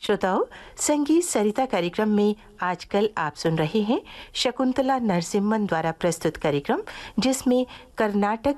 श्रोताओं, संगीत सरिता कार्यक्रम में आजकल आप सुन रहे हैं शकुंतला नरसिम्हन द्वारा प्रस्तुत कार्यक्रम, जिसमें कर्नाटक